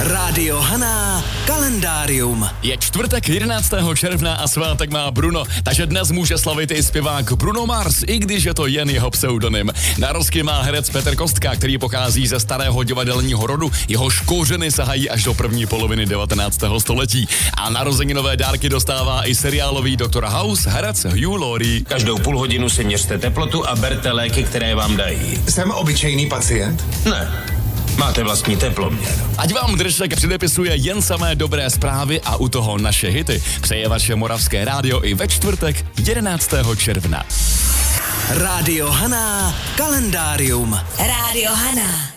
Rádio Haná kalendárium. Je čtvrtek 11. června a svátek má Bruno, takže dnes může slavit i zpěvák Bruno Mars, i když je to jen jeho pseudonym. Narozky má herec Petr Kostka, který pochází ze starého divadelního rodu, jehož kořeny sahají až do první poloviny 19. století. A narozeninové dárky dostává i seriálový Dr. House herec Hugh Laurie. Každou půl hodinu si měřte teplotu a berte léky, které vám dají. Jsem obyčejný pacient? Ne. Máte vlastní teploměr. Ať vám Držek předepisuje jen samé dobré zprávy a u toho naše hity. Přeje vaše Moravské rádio i ve čtvrtek 11. června. Rádio Haná kalendárium. Rádio Haná.